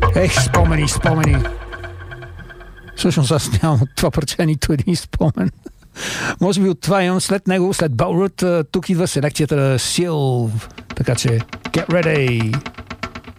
Спомени. Всъщност аз нямам от това парче нито един спомен. Може би от това имам след него, след Балрут, тук идва селекцията Силв. Така че, get ready!